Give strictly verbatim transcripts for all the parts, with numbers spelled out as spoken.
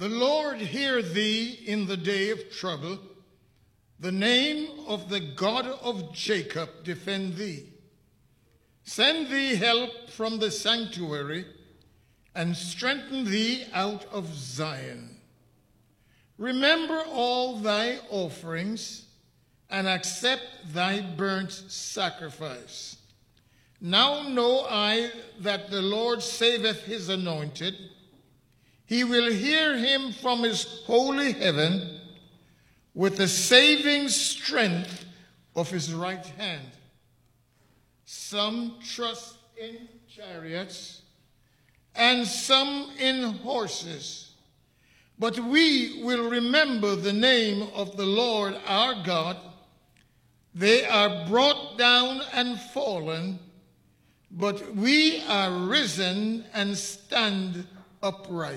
The Lord hear thee in the day of trouble. The name of the God of Jacob defend thee. Send thee help from the sanctuary, and strengthen thee out of Zion. Remember all thy offerings, and accept thy burnt sacrifice. Now know I that the Lord saveth his anointed. He will hear him from his holy heaven with the saving strength of his right hand. Some trust in chariots, and some in horses. But we will remember the name of the Lord our God. They are brought down and fallen, but we are risen and stand upright.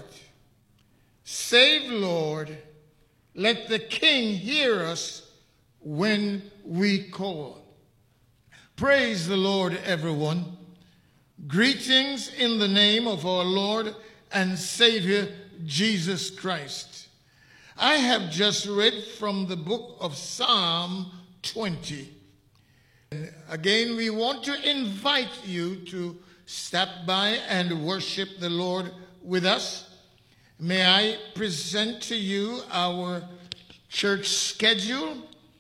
Save, Lord, let the King hear us when we call. Praise the Lord, everyone. Greetings in the name of our Lord and Savior, Jesus Christ. I have just read from the book of Psalm twenty. And again, we want to invite you to stop by and worship the Lord with us. May I present to you our church schedule.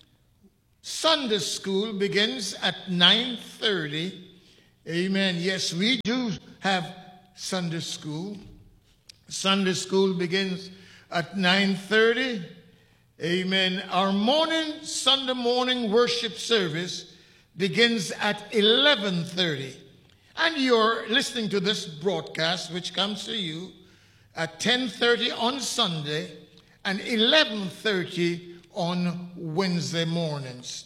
Sunday school begins at nine thirty. Amen. Yes, we do have Sunday school. Sunday school begins at nine thirty. Amen. Our morning, Sunday morning worship service begins at eleven thirty. And you're listening to this broadcast, which comes to you at ten thirty on Sunday and eleven thirty on Wednesday mornings.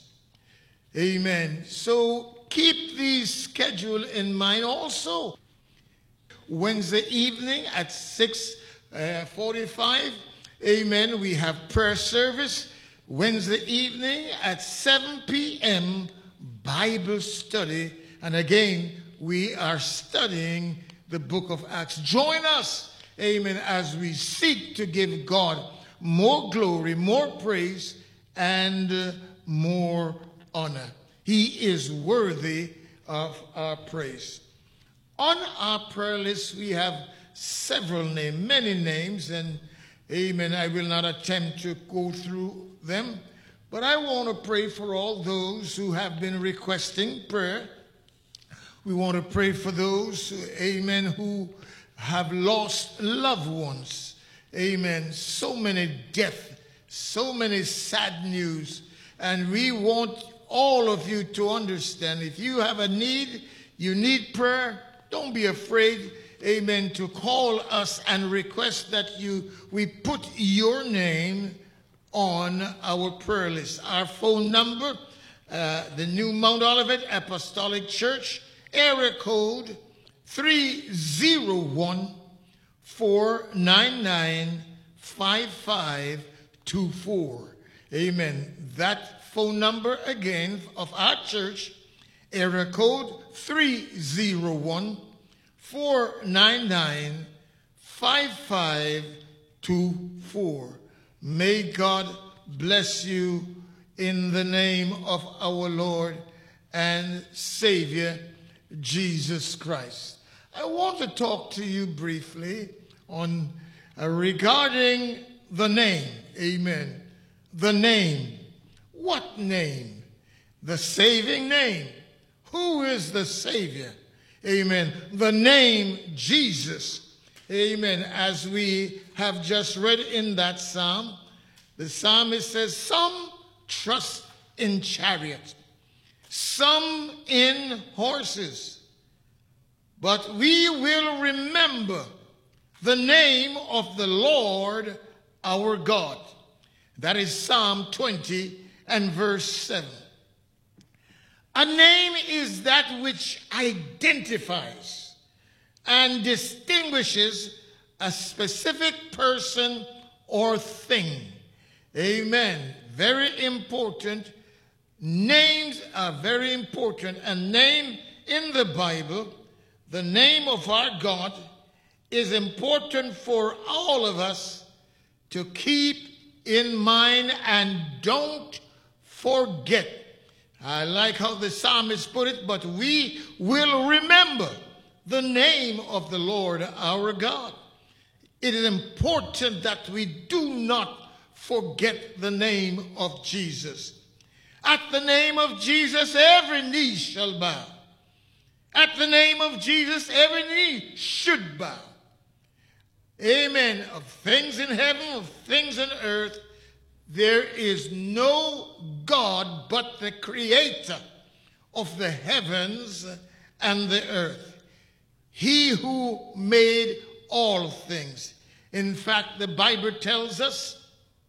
Amen. So keep the schedule in mind also. Wednesday evening at six forty-five, amen, we have prayer service. Wednesday evening at seven p.m., Bible study. And again, we are studying the book of Acts. Join us, amen, as we seek to give God more glory, more praise, and uh, more honor. He is worthy of our praise. On our prayer list, we have several names, many names, and amen, I will not attempt to go through them, but I want to pray for all those who have been requesting prayer. We want to pray for those, amen, who have lost loved ones. Amen. So many deaths, so many sad news. And we want all of you to understand, if you have a need, you need prayer, don't be afraid, amen, to call us and request that you we put your name on our prayer list. Our phone number, uh, the New Mount Olivet Apostolic Church, area code three oh one, four nine nine, five five two four. Amen. That phone number again of our church, area code three oh one, four nine nine, five five two four. May God bless you in the name of our Lord and Savior, Jesus Christ. I want to talk to you briefly on uh, regarding the name. Amen. The name. What name? The saving name. Who is the Savior? Amen. The name Jesus. Amen. As we have just read in that psalm, the psalmist says, some trust in chariots, some in horses, but we will remember the name of the Lord our God. That is Psalm twenty and verse seven. A name is that which identifies and distinguishes a specific person or thing. Amen. Very important. Names are very important. A name in the Bible, the name of our God, is important for all of us to keep in mind and don't forget. I like how the psalmist put it, but we will remember the name of the Lord our God. It is important that we do not forget the name of Jesus. At the name of Jesus, every knee shall bow. At the name of Jesus, every knee should bow. Amen. Of things in heaven, of things on earth, there is no God but the creator of the heavens and the earth. He who made all things. In fact, the Bible tells us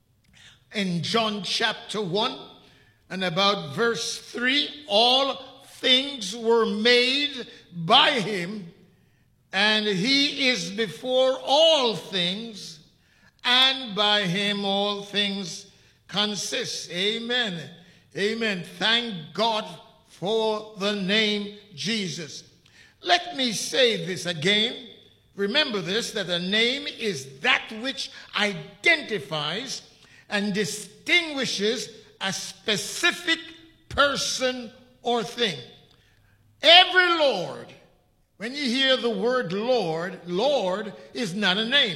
in John chapter one and about verse three, all things were made by him, and he is before all things, and by him all things consist. Amen. Amen. Thank God for the name Jesus. Let me say this again. Remember this, that a name is that which identifies and distinguishes a specific person or thing. Every Lord, when you hear the word Lord, Lord is not a name.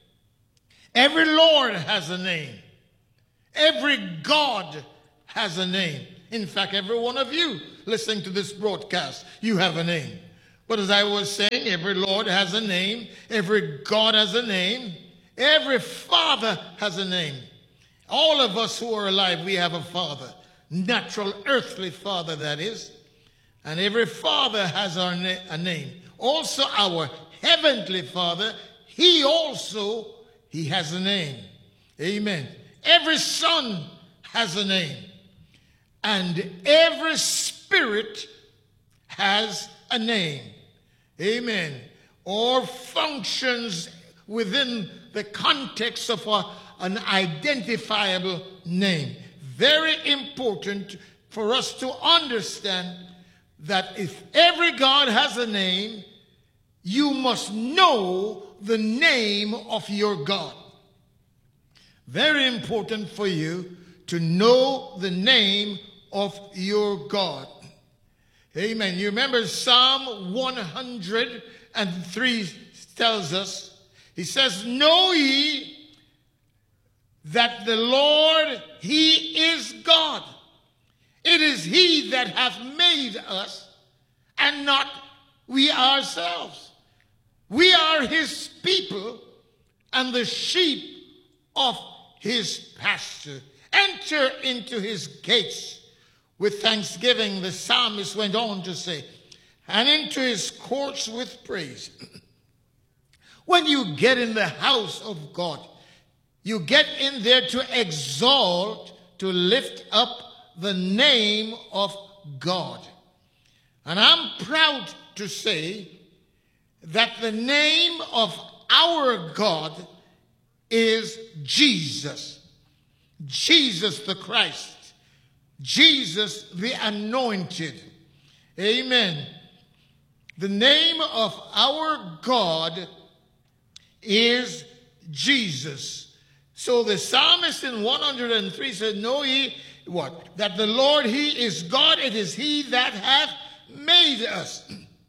Every Lord has a name. Every God has a name. In fact, every one of you listening to this broadcast, you have a name. But as I was saying, every Lord has a name. Every God has a name. Every Father has a name. All of us who are alive, we have a father. Natural, earthly father, that is. And every father has our na- a name. Also, our heavenly Father, he also, he has a name. Amen. Every son has a name. And every spirit has a name. Amen. Or functions within the context of a, an identifiable name. Very important for us to understand that if every God has a name, you must know the name of your God. Very important for you to know the name of your God. Amen. You remember Psalm one hundred three tells us, he says, know ye that the Lord, he is God. It is he that hath made us, and not we ourselves. We are his people, and the sheep of his pasture. Enter into his gates with thanksgiving, the psalmist went on to say, and into his courts with praise. When you get in the house of God, you get in there to exalt, to lift up the name of God. And I'm proud to say that the name of our God is Jesus. Jesus the Christ. Jesus the Anointed. Amen. The name of our God is Jesus. So the psalmist in one hundred three said, know ye what? That the Lord, he is God. It is he that hath made us.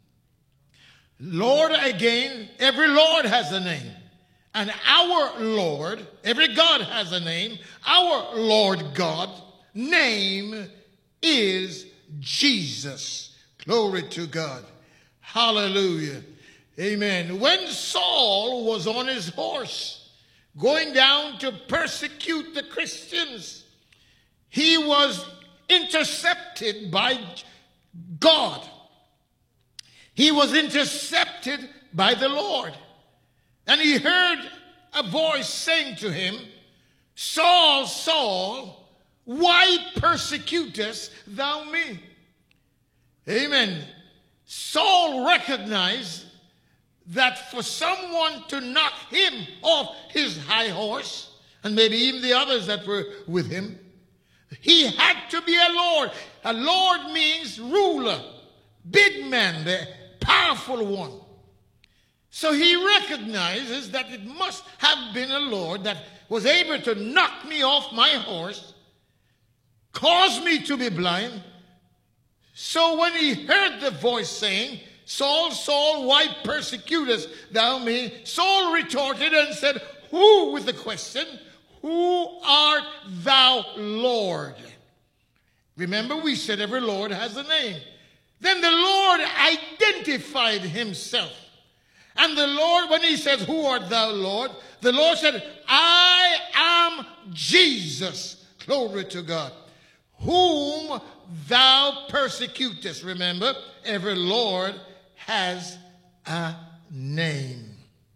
Lord, again, every Lord has a name. And our Lord, every God has a name. Our Lord God name is Jesus. Glory to God. Hallelujah. Amen. When Saul was on his horse going down to persecute the Christians, he was intercepted by God. He was intercepted by the Lord. And he heard a voice saying to him, Saul, Saul, why persecutest thou me? Amen. Saul recognized that for someone to knock him off his high horse, and maybe even the others that were with him, he had to be a Lord. A Lord means ruler, big man, the powerful one. So he recognizes that it must have been a Lord that was able to knock me off my horse, cause me to be blind. So when he heard the voice saying, Saul, Saul, why persecutest thou me? Saul retorted and said, who, with the question, who art thou, Lord? Remember, we said every Lord has a name. Then the Lord identified himself. And the Lord, when he says, who art thou, Lord? The Lord said, I am Jesus. Glory to God. Whom thou persecutest. Remember, every Lord has a name.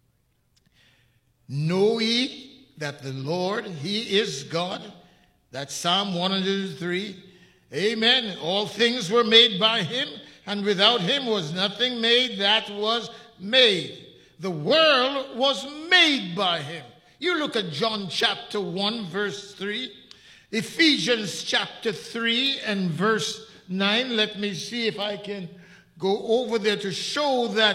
Know ye that the Lord, he is God. That's Psalm one hundred three. Amen. All things were made by him, and without him was nothing made that was made. The world was made by him. You look at John chapter one, verse three. Ephesians chapter three and verse nine. Let me see if I can go over there to show that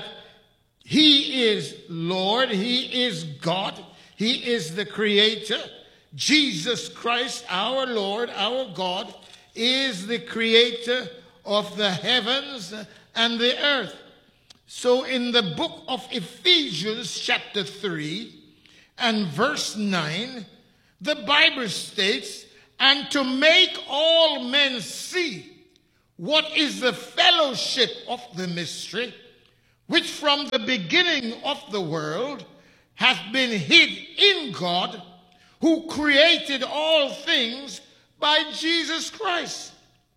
he is Lord. He is God. He is the creator. Jesus Christ, our Lord, our God, is the creator of the heavens and the earth. So in the book of Ephesians chapter three and verse nine, the Bible states, and to make all men see what is the fellowship of the mystery, which from the beginning of the world hath been hid in God, who created all things by Jesus Christ.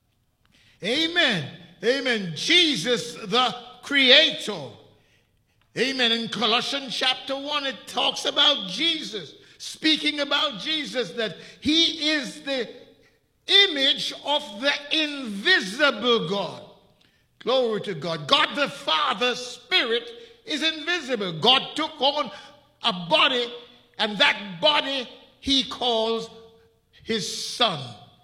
Amen. Amen. Jesus the Creator. Amen. In Colossians chapter one, it talks about Jesus. Speaking about Jesus, that he is the image of the invisible God. Glory to God. God the Father, Spirit, is invisible. God took on a body, and that body he calls his Son.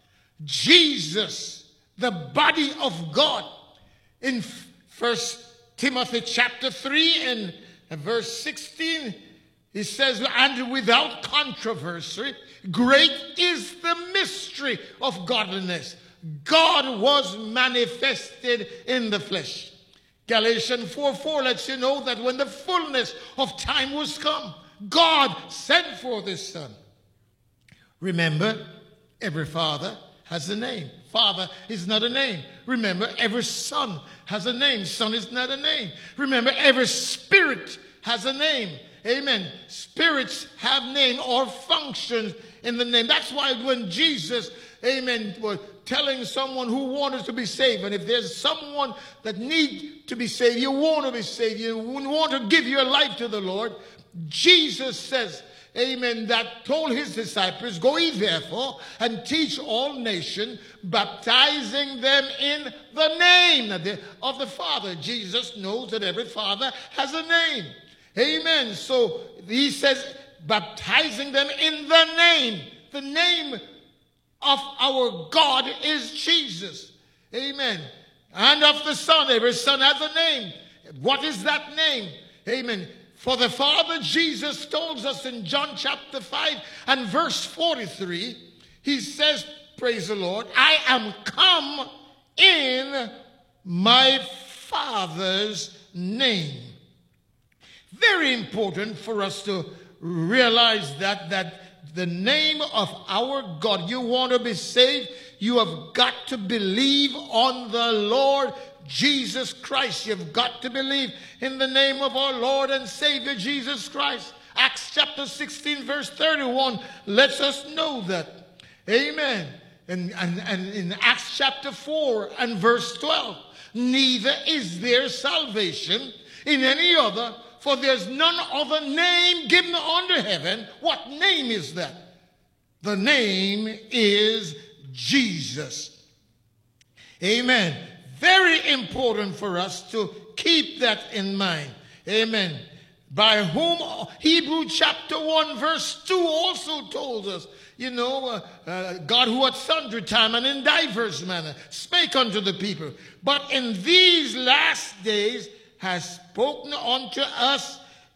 Jesus, the body of God. In First Timothy chapter three and verse sixteen, he says, and without controversy, great is the mystery of godliness. God was manifested in the flesh. Galatians four four lets you know that when the fullness of time was come, God sent forth his Son. Remember, every father has a name. Father is not a name. Remember, every son has a name. Son is not a name. Remember, every spirit has a name. Amen. Spirits have name or functions in the name. That's why when Jesus, amen, was telling someone who wanted to be saved, and if there's someone that need to be saved, you want to be saved, you want to give your life to the Lord, Jesus says, amen, that told his disciples, go ye therefore and teach all nations, baptizing them in the name of the Father. Jesus knows that every father has a name. Amen. So he says, baptizing them in the name. The name of our God is Jesus. Amen. And of the Son. Every son has a name. What is that name? Amen. For the Father, Jesus told us in John chapter five and verse forty-three, he says, praise the Lord, I am come in my Father's name. Very important for us to realize that, that the name of our God, you want to be saved, you have got to believe on the Lord Jesus Christ. You've got to believe in the name of our Lord and Savior Jesus Christ. Acts chapter sixteen verse thirty-one lets us know that. Amen. And, and, and in Acts chapter four and verse twelve, neither is there salvation in any other, for there's none other name given under heaven. What name is that? The name is Jesus. Amen. Very important for us to keep that in mind. Amen. By whom, Hebrew chapter one verse two also told us, you know, uh, uh, God who at sundry time and in diverse manner spake unto the people, but in these last days has spoken unto us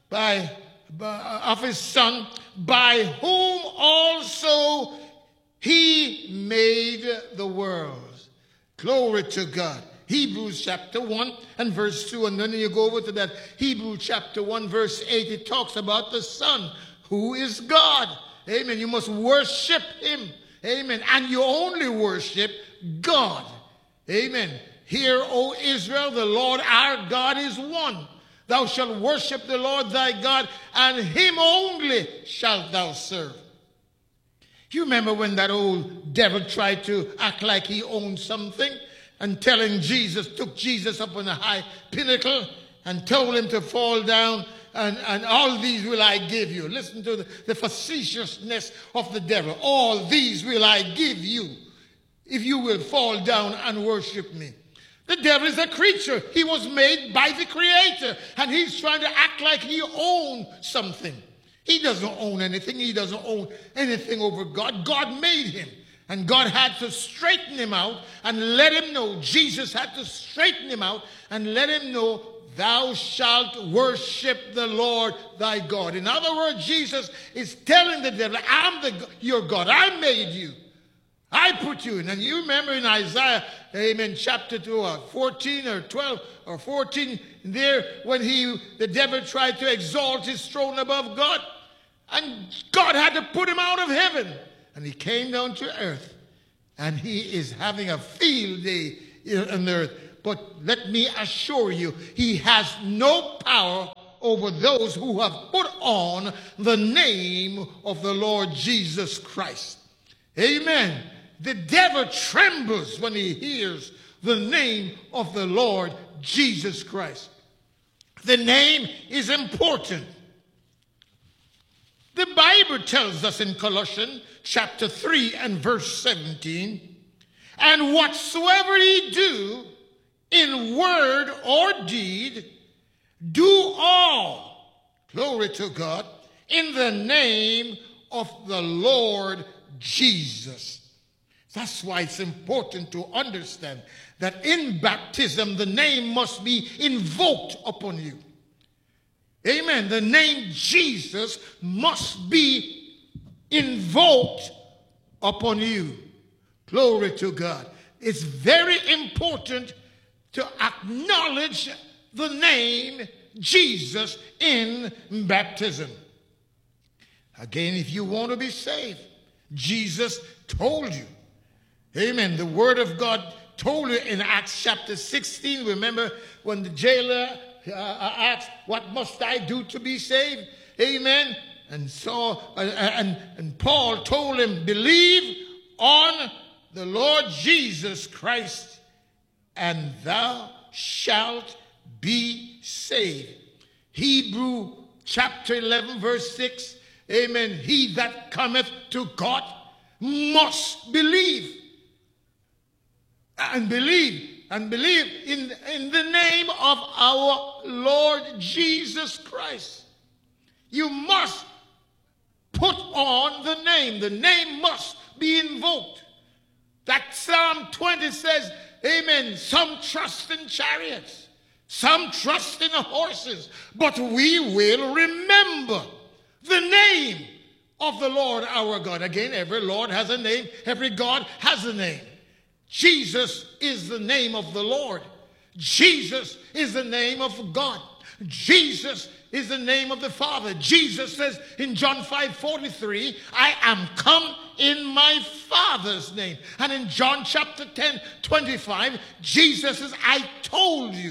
by, by of his Son, by whom also he made the world. Glory to God. Hebrews chapter one and verse two, and then you go over to that Hebrews chapter one verse eight. It talks about the Son, who is God. Amen. You must worship him. Amen. And you only worship God. Amen. Hear, O Israel, the Lord our God is one. Thou shalt worship the Lord thy God, and him only shalt thou serve. You remember when that old devil tried to act like he owned something, and telling Jesus, took Jesus up on a high pinnacle and told him to fall down, and, and all these will I give you. Listen to the, the facetiousness of the devil. All these will I give you if you will fall down and worship me. The devil is a creature. He was made by the Creator, and he's trying to act like he owned something. He doesn't own anything. He doesn't own anything over God. God made him. And God had to straighten him out and let him know. Jesus had to straighten him out and let him know, thou shalt worship the Lord thy God. In other words, Jesus is telling the devil, I'm the, your God. I made you. I put you in. And you remember in Isaiah, amen, chapter two, uh, fourteen or twelve or fourteen, there when he, the devil tried to exalt his throne above God. And God had to put him out of heaven. And he came down to earth, and he is having a field day on earth. But let me assure you, he has no power over those who have put on the name of the Lord Jesus Christ. Amen. The devil trembles when he hears the name of the Lord Jesus Christ. The name is important. The Bible tells us in Colossians chapter three and verse seventeen, and whatsoever ye do in word or deed, do all, glory to God, in the name of the Lord Jesus. That's why it's important to understand that in baptism the name must be invoked upon you. Amen. The name Jesus must be invoked upon you. Glory to God. It's very important to acknowledge the name Jesus in baptism. Again, if you want to be saved, Jesus told you. Amen. The word of God told you in Acts chapter sixteen. Remember when the jailer uh, asked, what must I do to be saved? Amen. And so, uh, and, and Paul told him, believe on the Lord Jesus Christ, and thou shalt be saved. Hebrew chapter eleven, verse six. Amen. He that cometh to God must believe. And believe. And believe in, in the name of our Lord Jesus Christ. You must put on the name. The name must be invoked. That Psalm twenty says, amen, some trust in chariots, some trust in horses, but we will remember the name of the Lord our God. Again, every Lord has a name, every God has a name. Jesus is the name of the Lord. Jesus is the name of God. Jesus is the name of the Father. Jesus says in John five forty-three, I am come in my Father's name. And in John chapter ten twenty-five, Jesus says, I told you.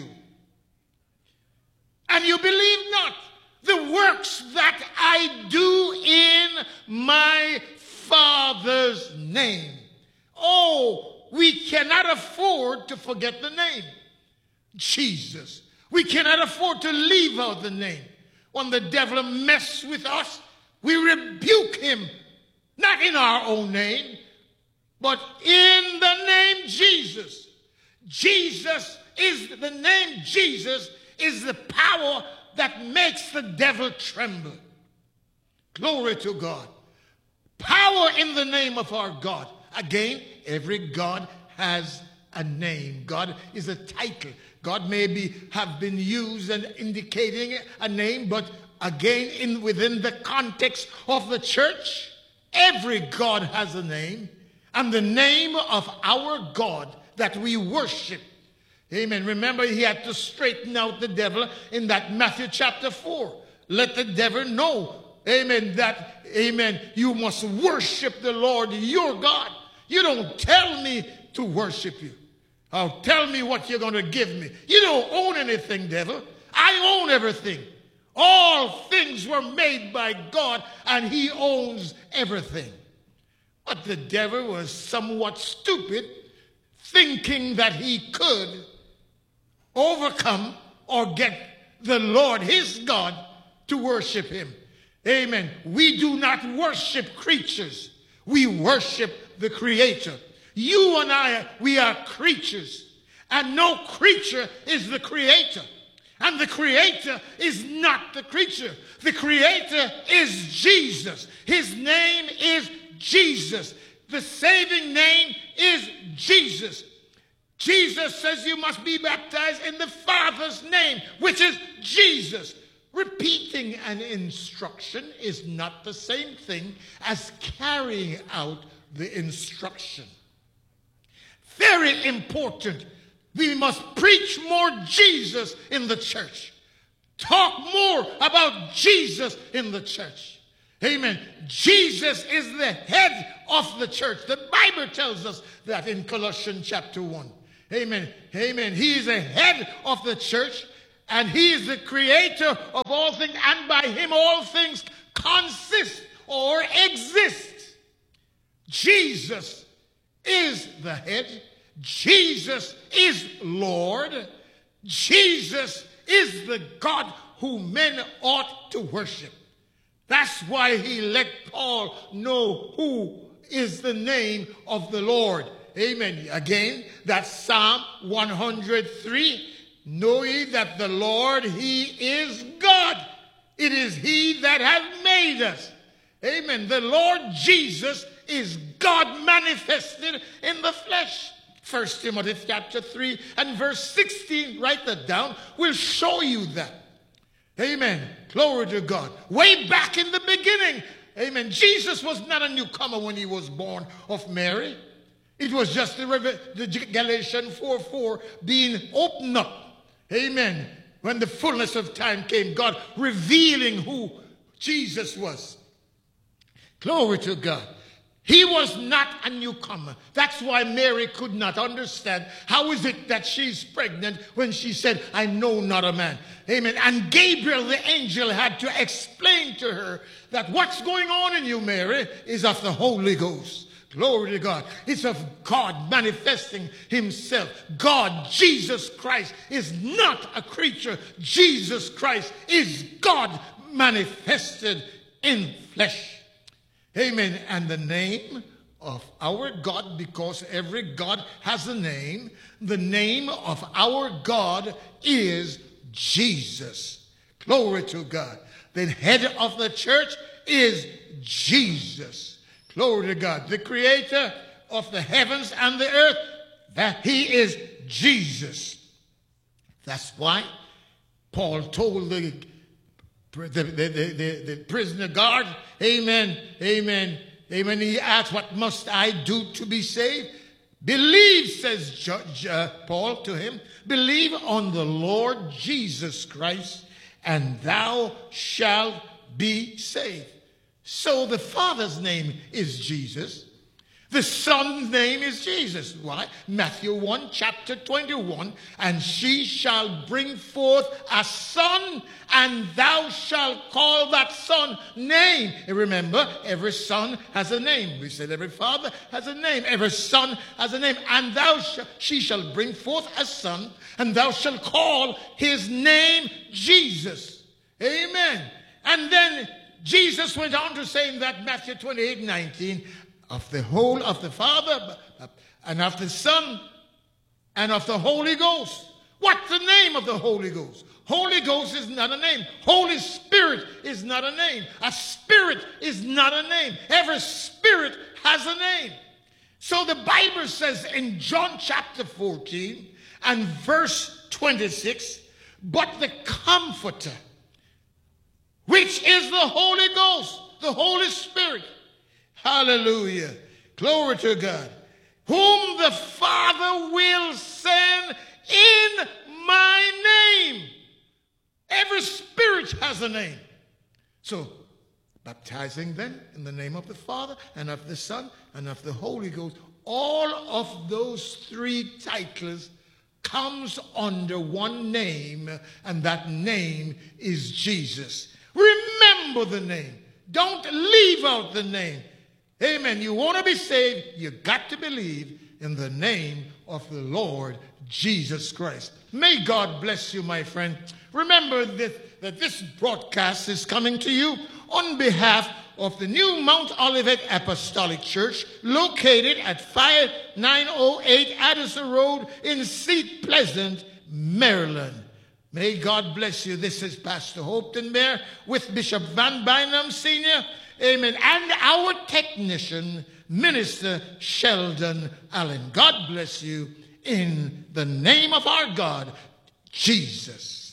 And you believe not the works that I do in my Father's name. Oh, we cannot afford to forget the name. Jesus. We cannot afford to leave out the name. When the devil messes with us, we rebuke him. Not in our own name, but in the name Jesus. Jesus is the name Jesus is the power that makes the devil tremble. Glory to God. Power in the name of our God. Again, every God has a name. God is a title. God may be, have been used and indicating a name, but again, in within the context of the church, every God has a name, and the name of our God that we worship. Amen. Remember, he had to straighten out the devil in that Matthew chapter four. Let the devil know, amen, that, amen, you must worship the Lord your God. You don't tell me to worship you. Oh, tell me what you're going to give me. You don't own anything, devil. I own everything. All things were made by God, and he owns everything. But the devil was somewhat stupid, thinking that he could overcome or get the Lord, his God, to worship him. Amen. We do not worship creatures. We worship the Creator. You and I, we are creatures. And no creature is the Creator. And the Creator is not the creature. The Creator is Jesus. His name is Jesus. The saving name is Jesus. Jesus says you must be baptized in the Father's name, which is Jesus. Repeating an instruction is not the same thing as carrying out the instruction. Very important. We must preach more Jesus in the church. Talk more about Jesus in the church. Amen. Jesus is the head of the church. The Bible tells us that in Colossians chapter one. Amen. Amen. He is the head of the church, and he is the creator of all things, and by him all things consist or exist. Jesus is the head. Jesus is Lord. Jesus is the God who men ought to worship. That's why he let Paul know who is the name of the Lord. Amen. Again, that's Psalm one hundred three. Know ye that the Lord, he is God. It is he that hath made us. Amen. The Lord Jesus is God manifested in the flesh. First Timothy chapter three and verse sixteen, write that down, will show you that. Amen. Glory to God. Way back in the beginning, amen, Jesus was not a newcomer when he was born of Mary. It was just the, the Galatians four four being opened up. Amen. When the fullness of time came, God revealing who Jesus was. Glory to God. He was not a newcomer. That's why Mary could not understand how is it that she's pregnant when she said, I know not a man. Amen. And Gabriel, the angel, had to explain to her that what's going on in you, Mary, is of the Holy Ghost. Glory to God. It's of God manifesting himself. God, Jesus Christ, is not a creature. Jesus Christ is God manifested in flesh. Amen. And the name of our God, because every God has a name, the name of our God is Jesus. Glory to God. The head of the church is Jesus. Glory to God. The creator of the heavens and the earth, that he is Jesus. That's why Paul told the The, the, the, the, the prisoner guard, amen, amen, amen. He asked, what must I do to be saved? Believe, says Judge, uh, Paul to him, believe on the Lord Jesus Christ, and thou shalt be saved. So the Father's name is Jesus. The Son's name is Jesus. Why? Matthew one, chapter twenty-one. And she shall bring forth a son, and thou shalt call that son name. And remember, every son has a name. We said every father has a name. Every son has a name. And thou sh- she shall bring forth a son, and thou shalt call his name Jesus. Amen. And then Jesus went on to say in that Matthew twenty-eight, nineteen, of the whole of the Father and of the Son and of the Holy Ghost. What's the name of the Holy Ghost? Holy Ghost is not a name. Holy Spirit is not a name. A spirit is not a name. Every spirit has a name. So the Bible says in John chapter fourteen and verse twenty-six, but the Comforter, which is the Holy Ghost, the Holy Spirit. Hallelujah. Glory to God. Whom the Father will send in my name. Every spirit has a name. So, baptizing them in the name of the Father and of the Son and of the Holy Ghost, all of those three titles comes under one name, and that name is Jesus. Remember the name. Don't leave out the name. Amen. You want to be saved, you got to believe in the name of the Lord Jesus Christ. May God bless you, my friend. Remember that, that this broadcast is coming to you on behalf of the new Mount Olivet Apostolic Church, located at five nine oh eight Addison Road in Seat Pleasant, Maryland. May God bless you. This is Pastor Hopeton Bear with Bishop Van Bynum Senior Amen. And our technician, Minister Sheldon Allen. God bless you in the name of our God, Jesus.